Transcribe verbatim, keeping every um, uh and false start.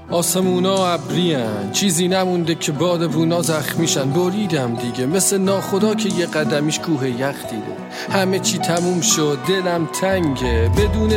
آسمونا ابریان، چیزی نمونده که بادبونا زخمیشن. بریدم دیگه مثل ناخدا که یه قدمیش کوه یخ دیده. همه چی تموم شد، دلم تنگه، بدون